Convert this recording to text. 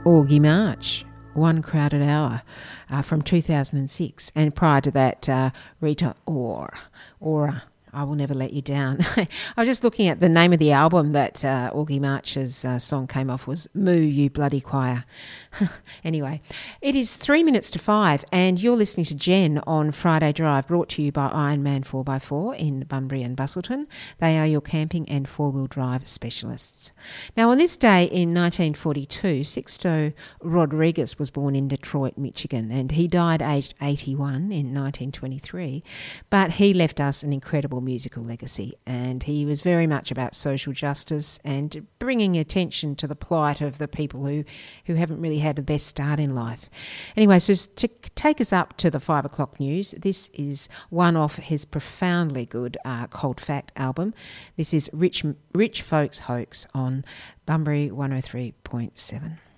Augie March, One Crowded Hour, from 2006. And prior to that, Rita Ora, I Will Never Let You Down. I was just looking at the name of the album that Augie March's song came off was Moo, You Bloody Choir. Anyway, it is 3 minutes to 5 and you're listening to Jen on Friday Drive, brought to you by Ironman 4x4 in Bunbury and Busselton. They are your camping and four-wheel drive specialists. Now, on this day in 1942, Sixto Rodriguez was born in Detroit, Michigan, and he died aged 81 in 1923, but he left us an incredible musical legacy, and he was very much about social justice and bringing attention to the plight of the people who haven't really had the best start in life. Anyway, so to take us up to the 5 o'clock news, this is one off his profoundly good Cold Fact album. This is Rich Folks Hoax on Bunbury 103.7.